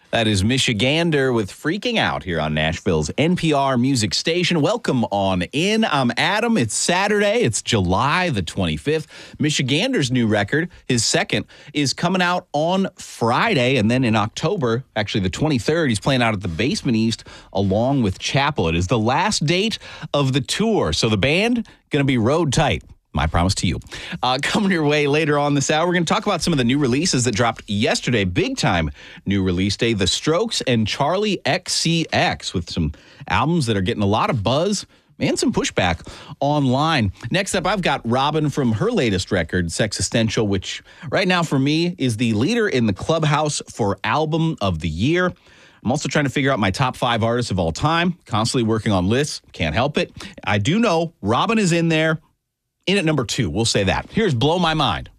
That is Michigander with Freaking Out here on Nashville's NPR music station. Welcome on in. I'm Adam. It's Saturday. It's July the 25th. Michigander's new record, his second, is coming out on Friday. And then in October, actually the 23rd, he's playing out at the Basement East along with Chapel. It is the last date of the tour. So the band going to be road tight. My promise to you. Coming your way later on this hour, we're going to talk about some of the new releases that dropped yesterday. Big time new release day. The Strokes and Charlie XCX with some albums that are getting a lot of buzz and some pushback online. Next up, I've got Robin from her latest record, Sexistential, which right now for me is the leader in the Clubhouse for Album of the Year. I'm also trying to figure out my top 5 artists of all time. Constantly working on lists. Can't help it. I do know Robin is in there. In at number 2, we'll say that. Here's Blow My Mind.